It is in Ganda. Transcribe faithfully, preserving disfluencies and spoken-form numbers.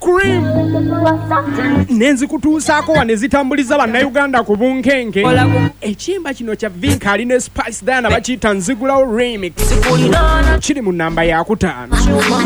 cream nenzikutuusaako wane zitambuliza bannayuganda ku bunkenke ekiyimba kino kya Vinka ali ne Spice Diana bakiyita nzigulawo remix kiri mu nnamba yakutaano